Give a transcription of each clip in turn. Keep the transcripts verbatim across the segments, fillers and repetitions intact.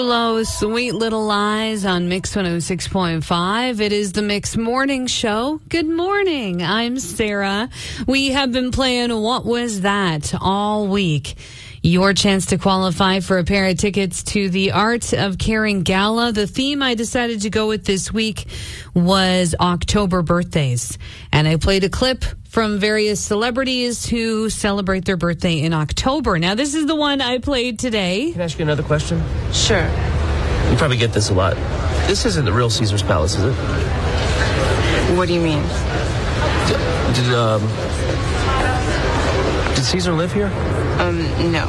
Hello, Sweet Little Lies on Mix one oh six point five. It is the Mix Morning Show. Good morning. I'm Sarah. We have been playing What Was That all week. Your chance to qualify for a pair of tickets to the Art of Caring Gala. The theme I decided to go with this week was October birthdays. And I played a clip from various celebrities who celebrate their birthday in October. Now, this is the one I played today. Can I ask you another question? Sure. You probably get this a lot. This isn't the real Caesar's Palace, is it? What do you mean? Did, did, um... Did Caesar live here? Um, no.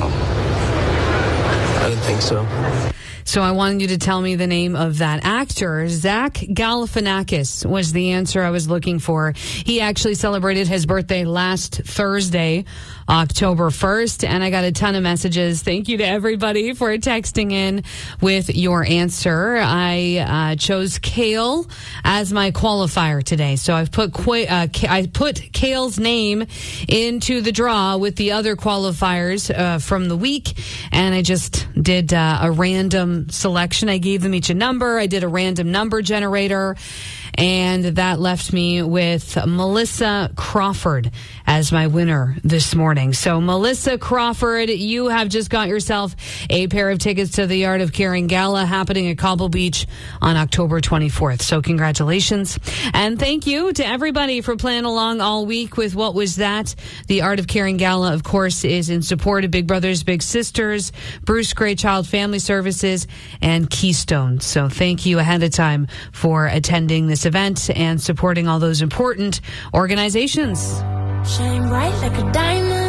I didn't think so. So I wanted you to tell me the name of that actor. Zach Galifianakis was the answer I was looking for. He actually celebrated his birthday last Thursday, October first, and I got a ton of messages. Thank you to everybody for texting in with your answer. I uh, chose Kale as my qualifier today. So I've put Qu- uh, I put Kale's name into the draw with the other qualifiers uh, from the week, and I just did uh, a random selection. I gave them each a number. I did a random number generator, and that left me with Melissa Crawford as my winner this morning. So Melissa Crawford, you have just got yourself a pair of tickets to the Art of Caring Gala happening at Cobble Beach on October twenty-fourth. So congratulations. And thank you to everybody for playing along all week with What Was That? The Art of Caring Gala, of course, is in support of Big Brothers Big Sisters, Bruce Gray Child Family Services, and Keystone. So thank you ahead of time for attending this event and supporting all those important organizations. Shine bright like a diamond.